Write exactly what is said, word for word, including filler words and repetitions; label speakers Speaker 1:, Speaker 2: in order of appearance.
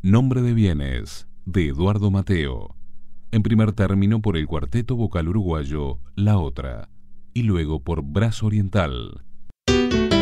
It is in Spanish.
Speaker 1: Nombre de bienes, de Eduardo Mateo. En primer término por el Cuarteto Vocal Uruguayo La Otra, y luego por Brazo Oriental.